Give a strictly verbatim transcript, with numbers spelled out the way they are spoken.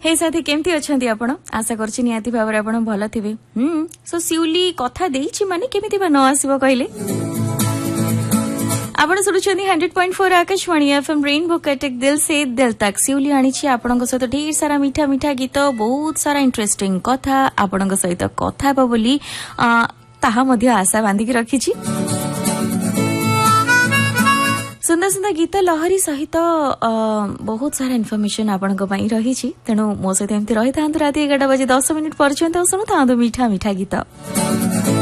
हे साथी केमती अछंती आपण आशा करछि नियाती भाबरे आपण भलो थिबे। हम सो सिउली कथा देछि माने केमिति बा न आसीबो कहले आपण सुरुचंदी hundred point four Akashvani FM rainbow Cuttack दिल से दिल तक सिउली आनी छी आपणक सहित ढेर सारा मीठा मीठा गीत बहुत सारा इंटरेस्टिंग कथा आपणक सहित कथा बा बोली ताहा मध्ये आशा बांधी के रखी छी। सुंदर सुंदर गीत लहरी सहित बहुत सारा इनफॉरमेशन आपणक पई रही छी तेणु मो सहित एमती रही था रात एगारटा बजे दस मिनिट पर्यंत शुणुता मीठा मीठा गीत।